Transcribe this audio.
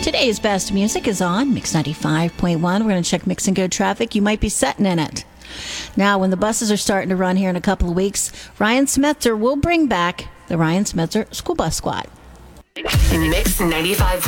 Today's best music is on Mix 95.1. We're going to check Mix and Go traffic. You might be sitting in it. Now, when the buses are starting to run here in a couple of weeks, Ryan Smetzer will bring back the Ryan Smetzer School Bus Squad. Mix 95.